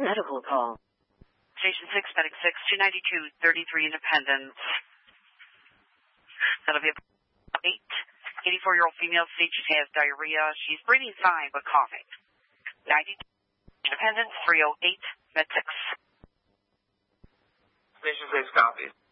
Medical call. Station 6, Medic 6, 292-33 Independence. That'll be 84-year-old female. She has diarrhea. She's breathing fine but coughing. 90 Independence, 308 Med 6. Station 6 copies.